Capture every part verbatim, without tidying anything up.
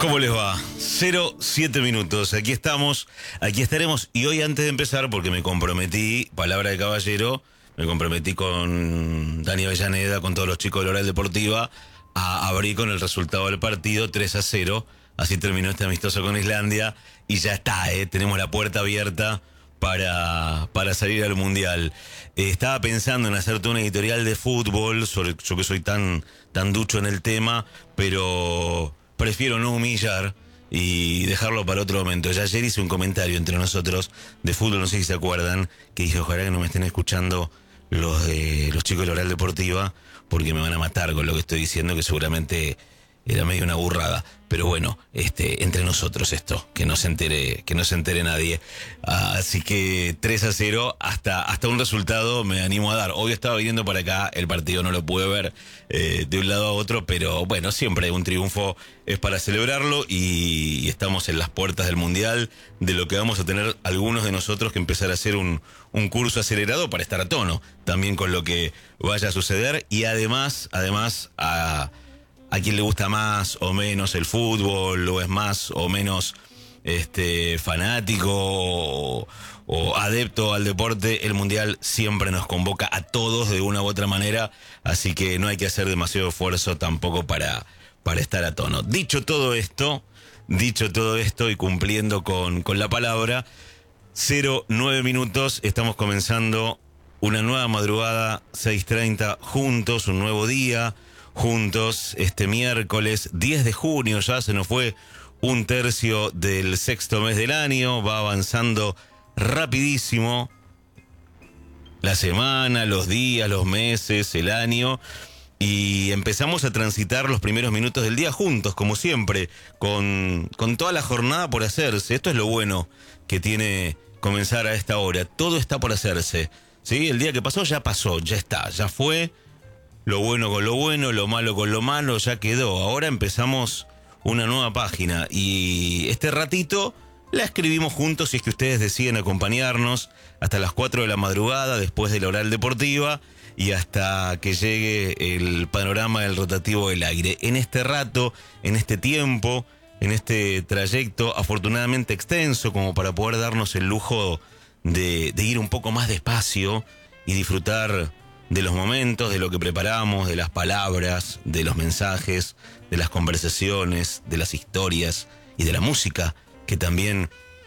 ¿Cómo les va? cero siete minutos, aquí estamos, aquí estaremos. Y hoy, antes de empezar, porque me comprometí, palabra de caballero, me comprometí con Dani Avellaneda, con todos los chicos de la Oral Deportiva, a abrir con el resultado del partido, tres a cero. Así terminó este amistoso con Islandia. Y ya está, ¿eh? Tenemos la puerta abierta para, para salir al Mundial. Eh, estaba pensando en hacerte una editorial de fútbol, sobre, yo que soy tan, tan ducho en el tema, pero prefiero no humillar y dejarlo para otro momento. Ya ayer hice un comentario entre nosotros de fútbol, no sé si se acuerdan, que dije, ojalá que no me estén escuchando los de los chicos de la Oral Deportiva, porque me van a matar con lo que estoy diciendo, que seguramente era medio una burrada. Pero bueno, este, entre nosotros esto, que no se entere, que no se entere nadie. Así que tres a cero, hasta, hasta un resultado me animo a dar. Hoy estaba viniendo para acá, el partido no lo pude ver eh, de un lado a otro, pero bueno, siempre un triunfo es para celebrarlo y estamos en las puertas del Mundial, de lo que vamos a tener algunos de nosotros que empezar a hacer un, un curso acelerado para estar a tono también con lo que vaya a suceder. Y además, además, a... a quien le gusta más o menos el fútbol, o es más o menos este fanático o, o adepto al deporte, el Mundial siempre nos convoca a todos de una u otra manera, así que no hay que hacer demasiado esfuerzo tampoco para, para estar a tono. Dicho todo esto, dicho todo esto y cumpliendo con, con la palabra, cero nueve minutos, estamos comenzando una nueva madrugada, seis treinta, juntos, un nuevo día, juntos, este miércoles diez de junio, ya se nos fue un tercio del sexto mes del año, va avanzando rapidísimo la semana, los días, los meses, el año, y empezamos a transitar los primeros minutos del día juntos, como siempre, con, con toda la jornada por hacerse. Esto es lo bueno que tiene comenzar a esta hora, todo está por hacerse, ¿sí? El día que pasó ya pasó, ya está, ya fue. Lo bueno con lo bueno, lo malo con lo malo, ya quedó. Ahora empezamos una nueva página y este ratito la escribimos juntos, si es que ustedes deciden acompañarnos, hasta las cuatro de la madrugada, después de la Oral Deportiva y hasta que llegue el panorama del rotativo del aire. En este rato, en este tiempo, en este trayecto afortunadamente extenso, como para poder darnos el lujo de, de ir un poco más despacio y disfrutar de los momentos, de lo que preparamos, de las palabras, de los mensajes, de las conversaciones, de las historias y de la música, que también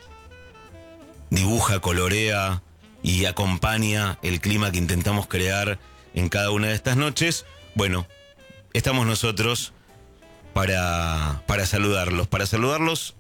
dibuja, colorea y acompaña el clima que intentamos crear en cada una de estas noches. Bueno, estamos nosotros para, para saludarlos, para saludarlos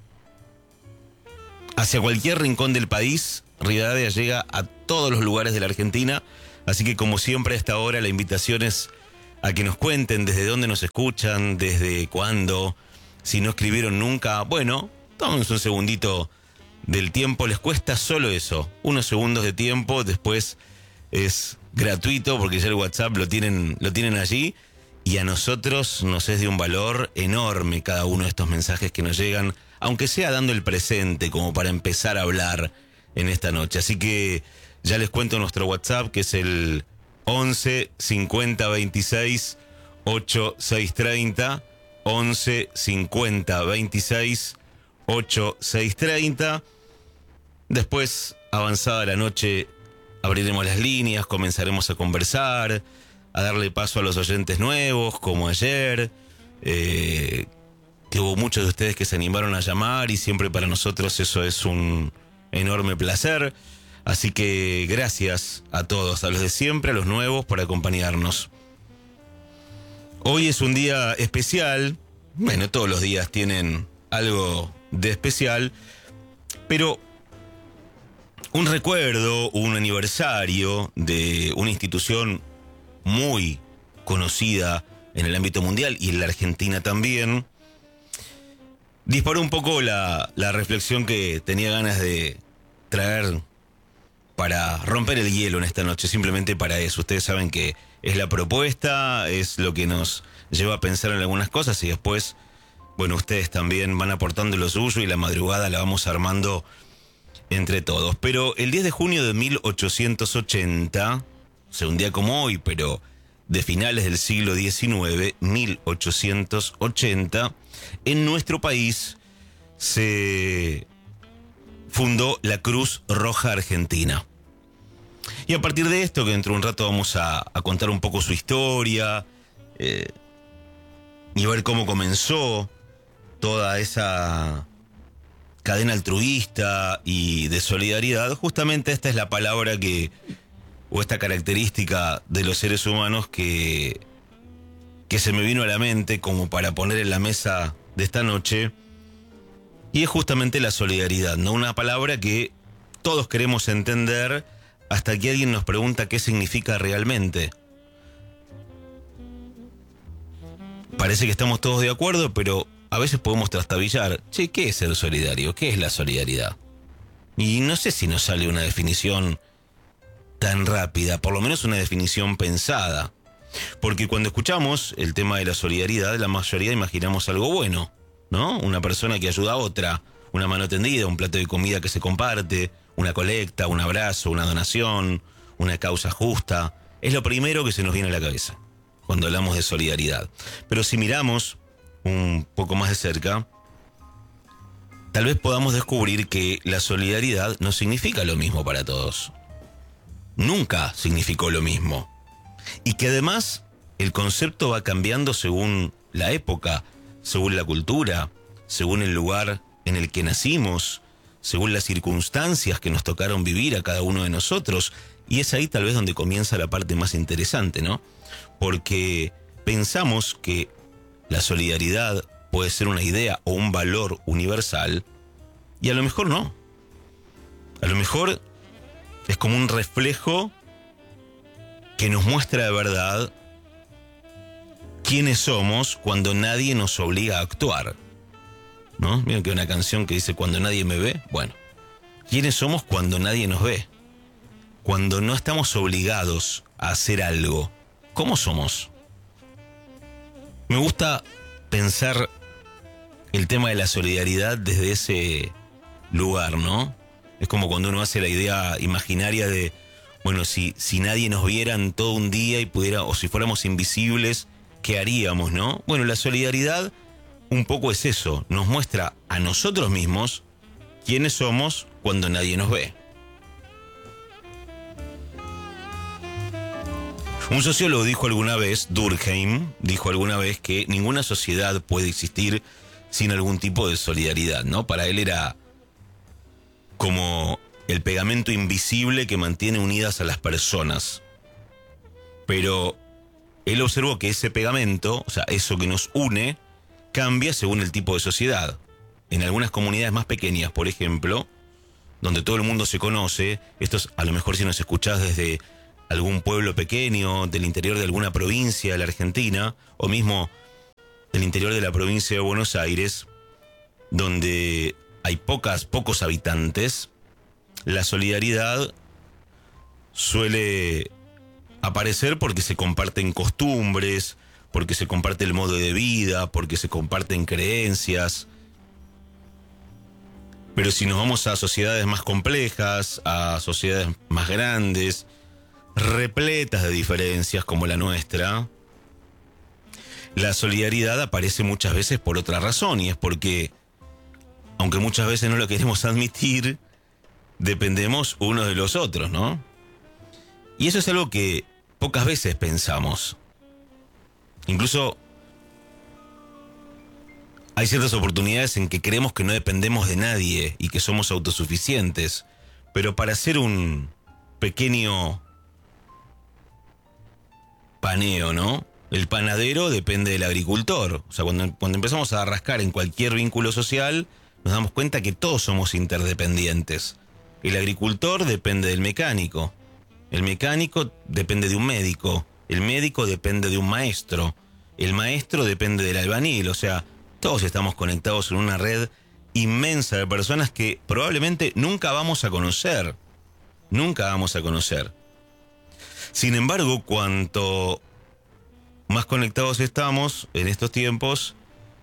hacia cualquier rincón del país. Rivadavia llega a todos los lugares de la Argentina. Así que, como siempre, a esta hora la invitación es a que nos cuenten desde dónde nos escuchan, desde cuándo, si no escribieron nunca. Bueno, tómense un segundito del tiempo, les cuesta solo eso, unos segundos de tiempo, después es gratuito porque ya el WhatsApp lo tienen, lo tienen allí y a nosotros nos es de un valor enorme cada uno de estos mensajes que nos llegan, aunque sea dando el presente como para empezar a hablar en esta noche. Así que ya les cuento nuestro WhatsApp, que es el once cincuenta veintiséis ochenta y seis treinta, once cincuenta veintiséis ochenta y seis treinta. Después, avanzada la noche, abriremos las líneas, comenzaremos a conversar, a darle paso a los oyentes nuevos, como ayer, eh, que hubo muchos de ustedes que se animaron a llamar y siempre para nosotros eso es un enorme placer. Así que gracias a todos, a los de siempre, a los nuevos, por acompañarnos. Hoy es un día especial, bueno, todos los días tienen algo de especial, pero un recuerdo, un aniversario de una institución muy conocida en el ámbito mundial y en la Argentina también, disparó un poco la, la reflexión que tenía ganas de traer para romper el hielo en esta noche, simplemente para eso. Ustedes saben que es la propuesta, es lo que nos lleva a pensar en algunas cosas y después, bueno, ustedes también van aportando lo suyo y la madrugada la vamos armando entre todos. Pero el diez de junio de mil ochocientos ochenta, o sea, un día como hoy, pero de finales del siglo diecinueve, mil ochocientos ochenta, en nuestro país se fundó la Cruz Roja Argentina. Y a partir de esto, que dentro de un rato vamos a, a contar un poco su historia, eh, y ver cómo comenzó toda esa cadena altruista y de solidaridad, justamente esta es la palabra que, o esta característica de los seres humanos que, que se me vino a la mente como para poner en la mesa de esta noche, y es justamente la solidaridad, ¿no? Una palabra que todos queremos entender hasta que alguien nos pregunta qué significa realmente. Parece que estamos todos de acuerdo, pero a veces podemos trastabillar. Che, ¿qué es ser solidario? ¿Qué es la solidaridad? Y no sé si nos sale una definición tan rápida, por lo menos una definición pensada. Porque cuando escuchamos el tema de la solidaridad, la mayoría imaginamos algo bueno, ¿no? Una persona que ayuda a otra, una mano tendida, un plato de comida que se comparte, una colecta, un abrazo, una donación, una causa justa. Es lo primero que se nos viene a la cabeza cuando hablamos de solidaridad. Pero si miramos un poco más de cerca, tal vez podamos descubrir que la solidaridad no significa lo mismo para todos. Nunca significó lo mismo. Y que además el concepto va cambiando según la época, según la cultura, según el lugar en el que nacimos, según las circunstancias que nos tocaron vivir a cada uno de nosotros. Y es ahí tal vez donde comienza la parte más interesante, ¿no? Porque pensamos que la solidaridad puede ser una idea o un valor universal, y a lo mejor no. A lo mejor es como un reflejo que nos muestra de verdad quiénes somos cuando nadie nos obliga a actuar, ¿no? Miren que hay una canción que dice cuando nadie me ve. Bueno, ¿quiénes somos cuando nadie nos ve? Cuando no estamos obligados a hacer algo, ¿cómo somos? Me gusta pensar el tema de la solidaridad desde ese lugar, ¿no? Es como cuando uno hace la idea imaginaria de, bueno, si, si nadie nos viera en todo un día y pudiera, o si fuéramos invisibles, ¿qué haríamos, no? Bueno, la solidaridad un poco es eso, nos muestra a nosotros mismos quiénes somos cuando nadie nos ve. Un sociólogo dijo alguna vez, Durkheim, dijo alguna vez que ninguna sociedad puede existir sin algún tipo de solidaridad, ¿no? Para él era como el pegamento invisible que mantiene unidas a las personas. Pero él observó que ese pegamento, o sea, eso que nos une, cambia según el tipo de sociedad. En algunas comunidades más pequeñas, por ejemplo, donde todo el mundo se conoce, esto es, a lo mejor si nos escuchás desde algún pueblo pequeño, del interior de alguna provincia de la Argentina, o mismo del interior de la provincia de Buenos Aires, donde hay pocas, pocos habitantes, la solidaridad suele aparecer porque se comparten costumbres, porque se comparte el modo de vida, porque se comparten creencias. Pero si nos vamos a sociedades más complejas, a sociedades más grandes, repletas de diferencias como la nuestra, la solidaridad aparece muchas veces por otra razón, y es porque, aunque muchas veces no lo queremos admitir, dependemos unos de los otros, ¿no? Y eso es algo que pocas veces pensamos. Incluso hay ciertas oportunidades en que creemos que no dependemos de nadie y que somos autosuficientes, pero para hacer un pequeño paneo, ¿no? El panadero depende del agricultor. O sea, cuando, cuando empezamos a rascar en cualquier vínculo social, nos damos cuenta que todos somos interdependientes. El agricultor depende del mecánico. El mecánico depende de un médico. El médico depende de un maestro. El maestro depende del albañil. O sea, todos estamos conectados en una red inmensa de personas que probablemente nunca vamos a conocer. Nunca vamos a conocer. Sin embargo, cuanto más conectados estamos en estos tiempos,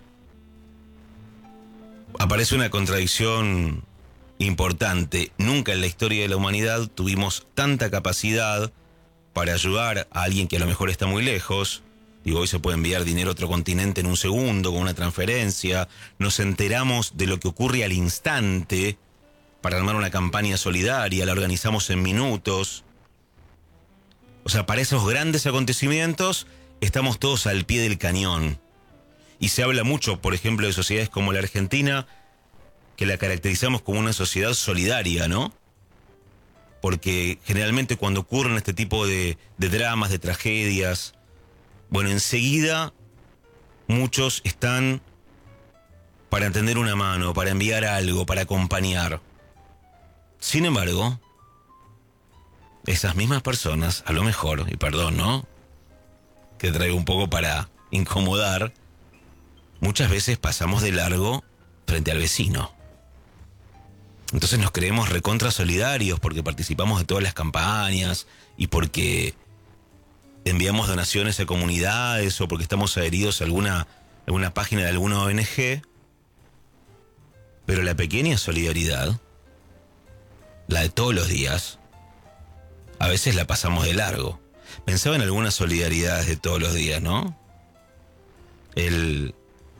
aparece una contradicción importante. Nunca en la historia de la humanidad tuvimos tanta capacidad para ayudar a alguien que a lo mejor está muy lejos. Digo, hoy se puede enviar dinero a otro continente en un segundo con una transferencia. Nos enteramos de lo que ocurre al instante para armar una campaña solidaria, la organizamos en minutos. O sea, para esos grandes acontecimientos estamos todos al pie del cañón. Y se habla mucho, por ejemplo, de sociedades como la Argentina, que la caracterizamos como una sociedad solidaria, ¿no? Porque generalmente cuando ocurren este tipo de, de dramas, de tragedias, bueno, enseguida muchos están para tender una mano, para enviar algo, para acompañar. Sin embargo, esas mismas personas, a lo mejor, y perdón, ¿no?, que traigo un poco para incomodar, muchas veces pasamos de largo frente al vecino. Entonces nos creemos recontra solidarios porque participamos de todas las campañas y porque enviamos donaciones a comunidades o porque estamos adheridos a alguna, alguna página de alguna O N G. Pero la pequeña solidaridad, la de todos los días, a veces la pasamos de largo. Pensaba en algunas solidaridades de todos los días, ¿no? El...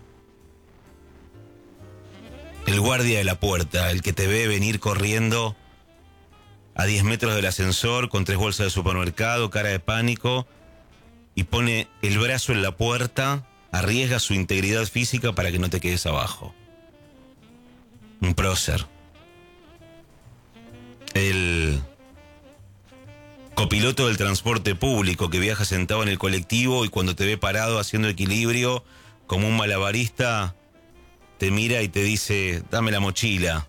El guardia de la puerta, el que te ve venir corriendo a diez metros del ascensor con tres bolsas de supermercado, cara de pánico, y pone el brazo en la puerta, arriesga su integridad física para que no te quedes abajo. Un prócer. El copiloto del transporte público que viaja sentado en el colectivo y cuando te ve parado haciendo equilibrio como un malabarista, te mira y te dice, dame la mochila.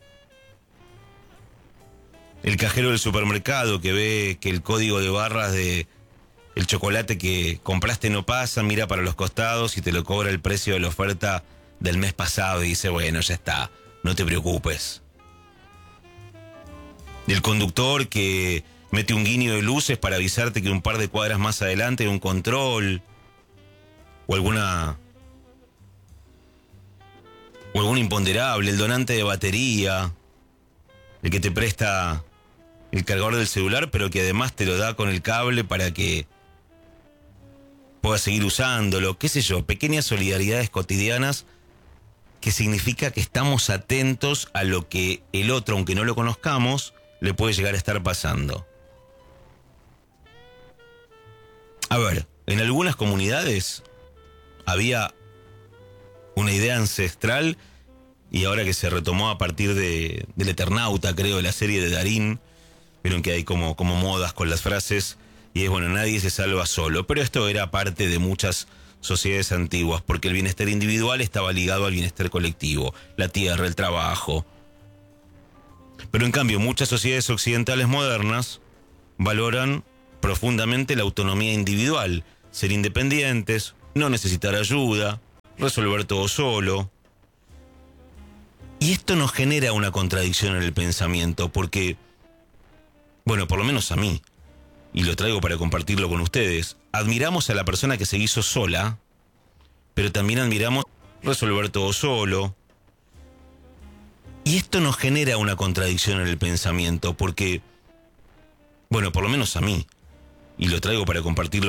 El cajero del supermercado que ve que el código de barras de el chocolate que compraste no pasa, mira para los costados y te lo cobra el precio de la oferta del mes pasado y dice, bueno, ya está, no te preocupes. El conductor que mete un guiño de luces para avisarte que un par de cuadras más adelante hay un control o alguna... o algún imponderable, el donante de batería, el que te presta el cargador del celular, pero que además te lo da con el cable para que puedas seguir usándolo, qué sé yo, pequeñas solidaridades cotidianas que significa que estamos atentos a lo que el otro, aunque no lo conozcamos, le puede llegar a estar pasando. A ver, en algunas comunidades había una idea ancestral y ahora que se retomó a partir de, del Eternauta, creo, de la serie de Darín, vieron que hay como, como modas con las frases y es, bueno, nadie se salva solo, pero esto era parte de muchas sociedades antiguas porque el bienestar individual estaba ligado al bienestar colectivo, la tierra, el trabajo. Pero en cambio muchas sociedades occidentales modernas valoran profundamente la autonomía individual, ser independientes, no necesitar ayuda, resolver todo solo. Y esto nos genera una contradicción en el pensamiento, porque, bueno, por lo menos a mí, y lo traigo para compartirlo con ustedes, admiramos a la persona que se hizo sola, pero también admiramos resolver todo solo. Y esto nos genera una contradicción en el pensamiento, porque, bueno, por lo menos a mí, y lo traigo para compartirlo